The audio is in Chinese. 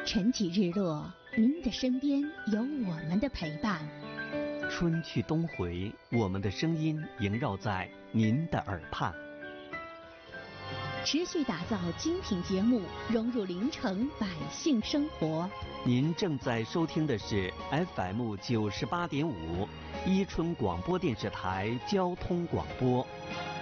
晨起日落，您的身边有我们的陪伴。 春去冬回，我们的声音萦绕在您的耳畔。 持续打造精品节目，融入临城百姓生活。 您正在收听的是 FM98.5，伊春广播电视台交通广播。